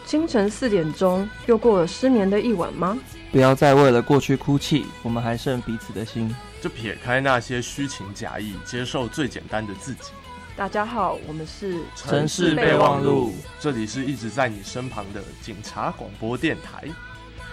清晨4点钟，又过了失眠的一晚吗？ 不要再为了过去哭泣，我们还剩彼此的心。 就撇开那些虚情假意，接受最简单的自己。 大家好，我们是城市备忘录， 这里是一直在你身旁的警察广播电台。